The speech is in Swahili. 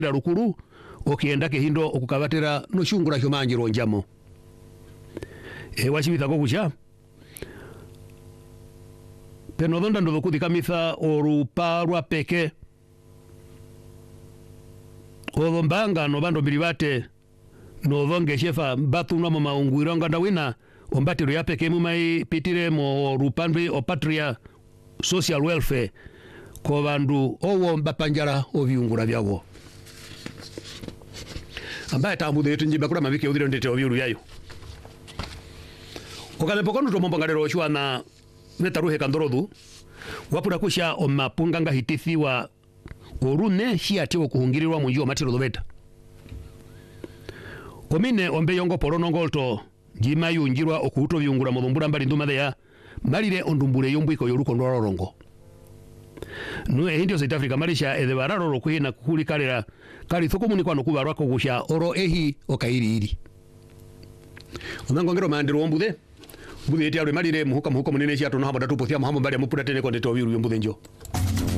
rukuru okienda kihindo okukabatira no shungura shomanjiro njamo wachibita gokucha peno donda ndo kuthikamisa oruparwa peke odombanga no bando bilibate no donge shefa batu no maungwiro nganda wina ombatiro ya peke mumai pitire mo rupandwi o patria social welfare ko bandu owo mbapanjara obiungura byawo ambaye tambude tunjiba kula mabike udiro ndete obiuru yayo okale pokono to mombongalero chwana netaruhe kandorodu wapura kusha omapunganga hitithi wa orune hiati okuhungirirwa munjio matiro dobeta omine ombe yongo porono ngolto jima yunjirwa okuhuto byungura modumbura mbali nduma ya malire ondumbure yombwiko yoruko ndororongo no hindio South Africa malisha edebararo rokuhina kukuli kalera kali thukumuni kwano kubarwako kusha oro ehi okairi iri onangongero mandiro ombude bude eti aure malire muhuka munene cia tono habada tupothia muhambo mbali amupura tene konde to biru yombude njo